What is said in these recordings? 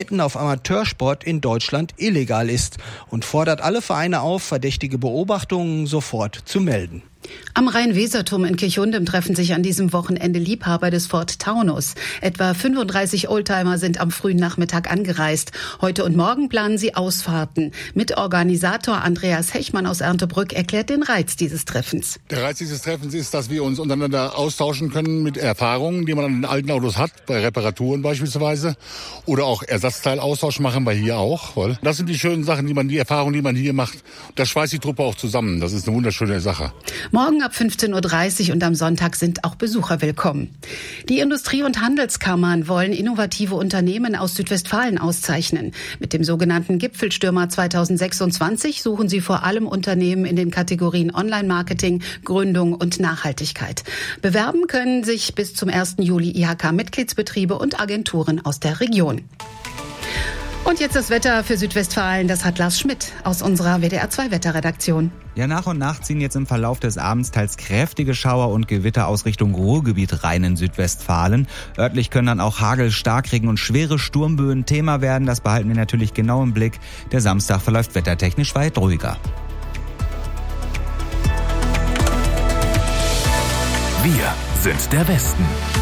Wetten auf Amateursport in Deutschland illegal ist und fordert alle Vereine auf, verdächtige Beobachtungen sofort zu melden. Am Rhein-Weser-Turm in Kirchhundem treffen sich an diesem Wochenende Liebhaber des Ford Taunus. Etwa 35 Oldtimer sind am frühen Nachmittag angereist. Heute und morgen planen sie Ausfahrten. Mitorganisator Andreas Hechmann aus Erndtebrück erklärt den Reiz dieses Treffens. Der Reiz dieses Treffens ist, dass wir uns untereinander austauschen können mit Erfahrungen, die man an den alten Autos hat, bei Reparaturen beispielsweise. Oder auch Ersatzteilaustausch machen wir hier auch. Das sind die schönen Sachen, die Erfahrungen, die man hier macht. Das schweißt die Truppe auch zusammen. Das ist eine wunderschöne Sache. Morgen ab 15.30 Uhr und am Sonntag sind auch Besucher willkommen. Die Industrie- und Handelskammern wollen innovative Unternehmen aus Südwestfalen auszeichnen. Mit dem sogenannten Gipfelstürmer 2026 suchen sie vor allem Unternehmen in den Kategorien Online-Marketing, Gründung und Nachhaltigkeit. Bewerben können sich bis zum 1. Juli IHK-Mitgliedsbetriebe und Agenturen aus der Region. Und jetzt das Wetter für Südwestfalen, das hat Lars Schmidt aus unserer WDR2-Wetterredaktion. Ja, nach und nach ziehen jetzt im Verlauf des Abends teils kräftige Schauer und Gewitter aus Richtung Ruhrgebiet rein in Südwestfalen. Örtlich können dann auch Hagel, Starkregen und schwere Sturmböen Thema werden. Das behalten wir natürlich genau im Blick. Der Samstag verläuft wettertechnisch weit ruhiger. Wir sind der Westen.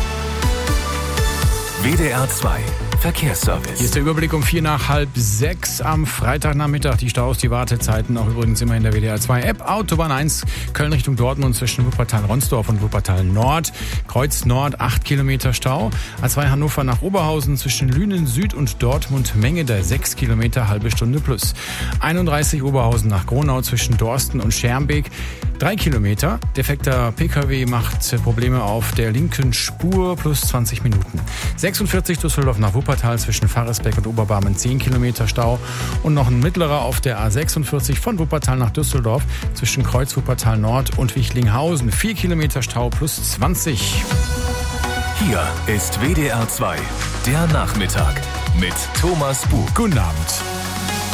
WDR 2 Verkehrsservice. Hier ist der Überblick um 5:45 am Freitagnachmittag. Die Staus, die Wartezeiten auch übrigens immer in der WDR 2 App. Autobahn 1 Köln Richtung Dortmund zwischen Wuppertal-Ronsdorf und Wuppertal-Nord. Kreuz Nord 8 Kilometer Stau. A2 Hannover nach Oberhausen zwischen Lünen Süd und Dortmund Menge der 6 Kilometer, halbe Stunde plus. 31 Oberhausen nach Gronau zwischen Dorsten und Schermbeek. 3 Kilometer. Defekter PKW macht Probleme auf der linken Spur plus 20 Minuten. 46 Düsseldorf nach Wuppertal zwischen Faresbeck und Oberbarmen 10 Kilometer Stau. Und noch ein mittlerer auf der A46 von Wuppertal nach Düsseldorf zwischen Kreuz Wuppertal Nord und Wichlinghausen. 4 Kilometer Stau plus 20. Hier ist WDR 2, der Nachmittag mit Thomas Buch. Guten Abend.